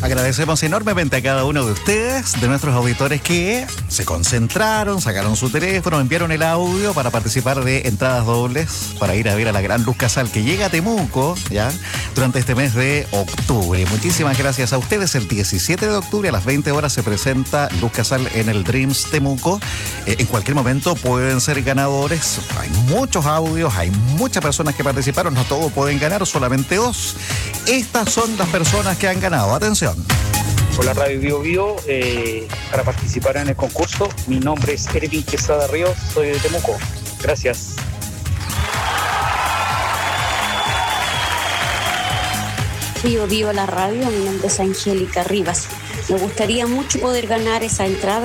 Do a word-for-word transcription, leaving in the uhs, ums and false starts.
Agradecemos enormemente a cada uno de ustedes, de nuestros auditores que se concentraron, sacaron su teléfono, enviaron el audio para participar de entradas dobles para ir a ver a la gran Luz Casal que llega a Temuco, ¿ya? Durante este mes de octubre. Muchísimas gracias a ustedes. El diecisiete de octubre a las veinte horas se presenta Luz Casal en el Dreams Temuco. Eh, en cualquier momento pueden ser ganadores. Hay muchos audios, hay muchas personas que participaron, no todos pueden ganar, solamente dos. Estas son las personas que han ganado. Atención. Hola Radio Bio Bio, eh, para participar en el concurso, mi nombre es Ervin Quesada Ríos, soy de Temuco. Gracias. Bio Bio la radio, mi nombre es Angélica Rivas. Me gustaría mucho poder ganar esa entrada